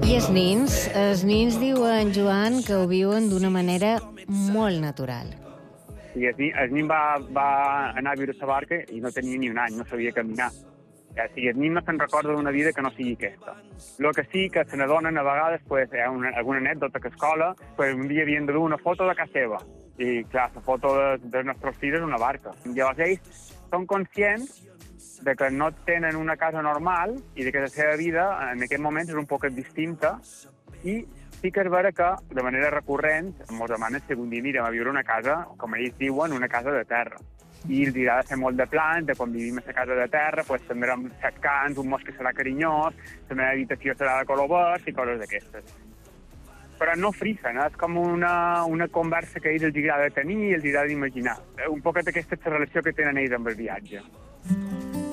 I els nins diuen, Joan, que ho viuen d'una manera molt natural. I el nin va anar a viure a la barca i no tenia ni un any, no sabia caminar. O sigui, el nin no se'n recorda d'una vida que no sigui aquesta. El que sí que se n'adonen a vegades, hi ha alguna anècdota que a escola, un dia havien de dur una foto de casa seva. I, clar, la foto dels nostres fills és una barca. Llavors ells són conscients de que no tenen una casa normal i de que la seva vida en aquest moment és un poc distinta, i sí que és vera que, de manera recurrent, ens demanen si algun dia anirem a viure una casa, com ells diuen, una casa de terra. I els dirà de fer molt de plans, de quan vivim a la casa de terra, tindrem 7 cans, un mos que serà carinyós, la meva habitació serà de color verd i coses d'aquestes. Però no frisen, és com una conversa que a ells els agrada tenir i els agrada imaginar. Un poc aquesta és la relació que tenen ells amb el viatge.